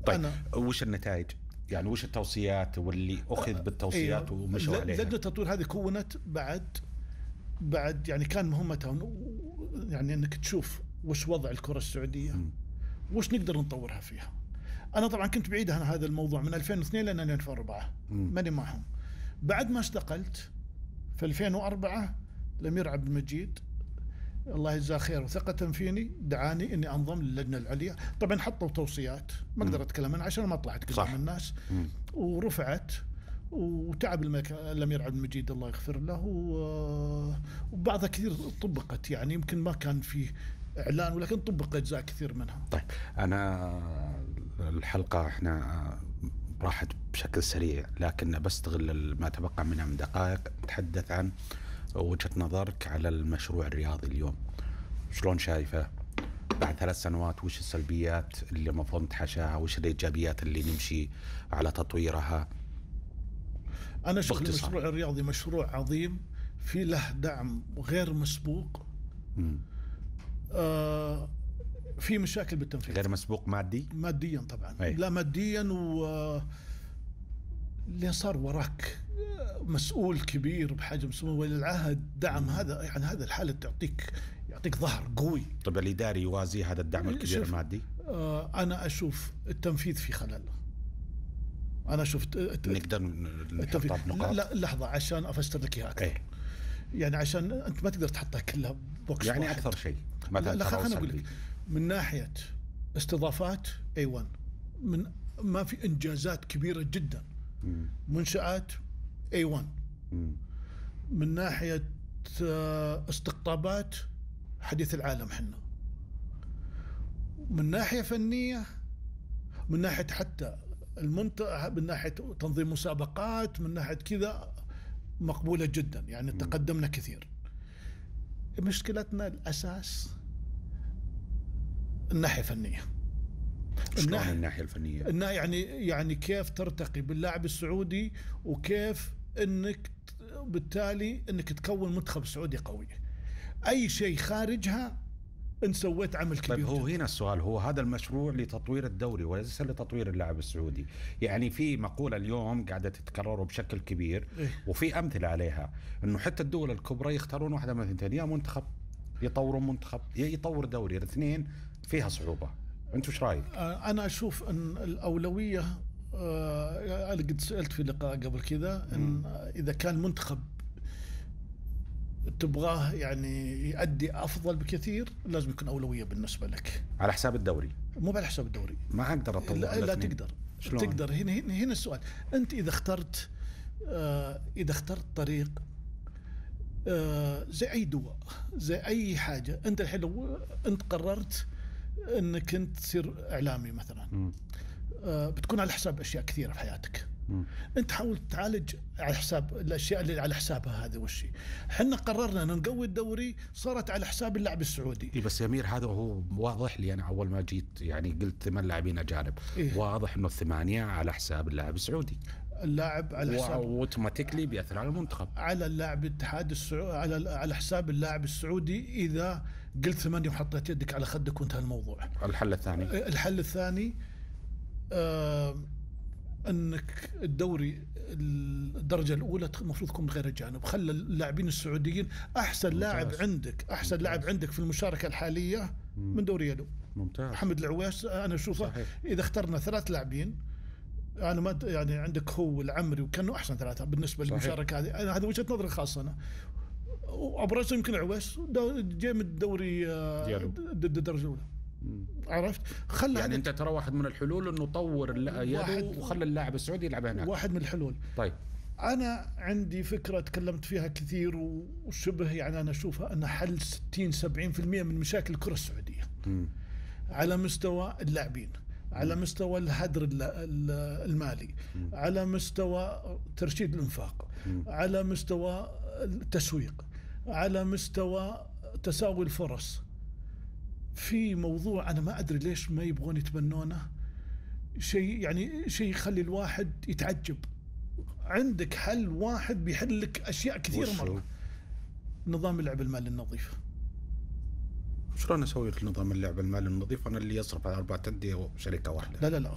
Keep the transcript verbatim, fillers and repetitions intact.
طيب أنا وش النتائج؟ يعني وش التوصيات واللي أخذ بالتوصيات إيه ومشوا عليها؟ لجنة التطوير هذه كونت بعد بعد يعني كان مهمتها يعني انك تشوف وش وضع الكرة السعودية م. وش نقدر نطورها فيها. انا طبعا كنت بعيد عن هذا الموضوع من ألفين واثنين لين ألفين وأربعة ماني معهم. بعد ما استقلت في ألفين وأربعة الأمير عبد المجيد الله يجزاه خير وثقة فيني دعاني اني انضم للجنة العليا. طبعا حطوا توصيات ما اقدر اتكلم عنها عشان ما طلعت قدام الناس م. ورفعت وتعب الملك الأمير عبد المجيد الله يغفر له وبعضها كثير طبقت يعني يمكن ما كان فيه إعلان ولكن طبق أجزاء كثير منها. طيب أنا الحلقة إحنا راحت بشكل سريع لكن بستغل ما تبقى منها من دقائق نتحدث عن وجهة نظرك على المشروع الرياضي اليوم. شلون شايفه بعد ثلاث سنوات؟ وش السلبيات اللي المفروض نتحاشاها وش الإيجابيات اللي نمشي على تطويرها؟ أنا أشوف المشروع الرياضي مشروع عظيم في له دعم غير مسبوق. آه في مشاكل بالتنفيذ غير مسبوق مادي ماديا طبعا أي. لا ماديا و اللي صار وراك مسؤول كبير بحجم سمو ولي العهد دعم مم. هذا يعني هذا الحالة تعطيك يعطيك ظهر قوي. طب الإداري يوازي هذا الدعم الكبير المادي؟ آه أنا أشوف التنفيذ في خلل. أنا شفت نقدر نحطها بنقاط. لا لحظة عشان أفسر لك إياها أكثر. أيه. يعني عشان أنت ما تقدر تحطها كلها بوكس يعني واحد. أكثر شيء مثلا لا خليني أقول لك من ناحية استضافات إيه وان من ما في إنجازات كبيرة جدا. مم. منشآت إيه وان مم. من ناحية استقطابات حديث العالم حنا من ناحية فنية من ناحية حتى المنطقة من ناحية تنظيم مسابقات من ناحية كذا مقبولة جدا يعني م. تقدمنا كثير. مشكلتنا الأساس الناحية الفنية. الناحية الناحية الفنية الناحية يعني يعني كيف ترتقي باللاعب السعودي وكيف انك بالتالي انك تكون منتخب سعودي قوي. اي شيء خارجها ان سويت عمل كبير. طيب هو جدا. هنا السؤال هو هذا المشروع لتطوير الدوري وليس لتطوير اللاعب السعودي. يعني في مقولة اليوم قاعدة تتكرر بشكل كبير إيه؟ وفي أمثلة عليها انه حتى الدول الكبرى يختارون واحدة من اثنتين يا منتخب يطورون منتخب يا يطور دوري الاثنين فيها صعوبة. انت وش رايك؟ انا اشوف ان الاولوية انا قد سألت في لقاء قبل كذا ان اذا كان منتخب تبغاه يعني يؤدي أفضل بكثير لازم يكون أولوية بالنسبة لك على حساب الدوري. مو على حساب الدوري ما أقدر أطور. لا, لا تقدر شلون؟ تقدر هنا هنا السؤال أنت إذا اخترت آه إذا اخترت طريق آه زي أي دواء زي أي حاجة أنت الحين لو أنت قررت أنك أنت تصير إعلامي مثلا آه بتكون على حساب أشياء كثيرة في حياتك. مم. انت حاول تعالج على حساب الاشياء اللي على حسابها هذا والشيء. احنا قررنا ان نقوي الدوري صارت على حساب اللاعب السعودي. إيه بس يا امير هذا هو واضح لي. انا اول ما جيت يعني قلت ثمان لاعبين اجانب. إيه؟ واضح انه الثمانيه على حساب اللاعب السعودي. اللاعب على حساب اوتوماتيكلي بيأثر على المنتخب. على اللاعب الاتحاد السعودي على على حساب اللاعب السعودي اذا قلت ثمانيه وحطيت يدك على خدك وانتهى الموضوع. الحل الثاني الحل الثاني آه انك الدوري الدرجه الاولى المفروض تكون غير اجانب. خلى اللاعبين السعوديين احسن ممتاز. لاعب عندك احسن ممتاز. لاعب عندك في المشاركه الحاليه مم. من دوري يدو ممتاز محمد العويس. انا اشوفه اذا اخترنا ثلاث لاعبين انا ما يعني عندك هو والعمري وكانوا احسن ثلاثه بالنسبه صحيح. للمشاركه هذه. انا هذا وجهه نظري خاصه انا وابرز يمكن العويس جاي من الدوري ضد الدرجه الاولى. عرفت خلى يعني انت ترى واحد من الحلول انه طور يده وخلى اللاعب السعودي يلعب هناك. واحد من الحلول. طيب انا عندي فكره تكلمت فيها كثير وشبه يعني انا اشوفها انها حل ستين سبعين بالمئة من مشاكل الكره السعوديه. م. على مستوى اللاعبين على م. مستوى الهدر المالي م. على مستوى ترشيد الانفاق م. على مستوى التسويق على مستوى تساوي الفرص. في موضوع أنا ما أدري ليش ما يبغون يتبنونه شيء يعني شيء يخلي الواحد يتعجب. عندك حل واحد بيحل لك أشياء كثيرة مرة. نظام اللعب المالي النظيف. شلون أسوي نظام اللعب المالي النظيف أنا اللي يصرف على أربعة أندية وشركة واحدة؟ لا لا لا